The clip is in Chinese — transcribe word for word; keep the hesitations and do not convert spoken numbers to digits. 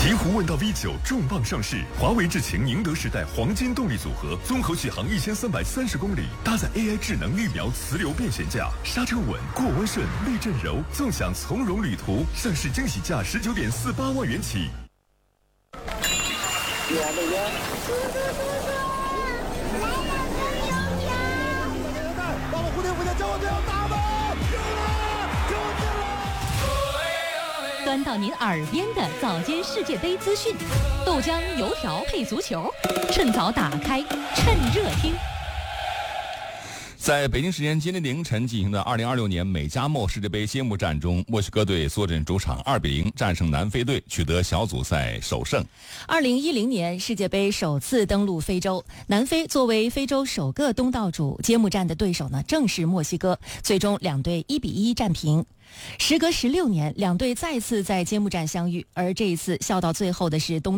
鹈鹕问道 V 九重磅上市，华为智擎宁德时代黄金动力组合，综合续航一千三百三十公里，搭载 A I 智能预瞄磁流变悬架，刹车稳，过弯顺，避震柔，纵享从容旅途。上市惊喜价十九点四八万元起。 远的远，把我蝴蝶蝴蝶叫我不要打吧！ 端到您耳边的早间世界杯资讯，豆浆油条配足球，趁早打开，趁热听。 在北京时间今天凌晨进行的二零二六年美加墨世界杯揭幕战中，墨西哥队坐镇主场二比零战胜南非队，取得小组赛首胜。 二零一零年世界杯首次登陆非洲，南非作为非洲首个东道主，揭幕战的对手呢正是墨西哥，最终两队一比一战平。时隔十六年，两队再次在揭幕战相遇，而这一次笑到最后的是东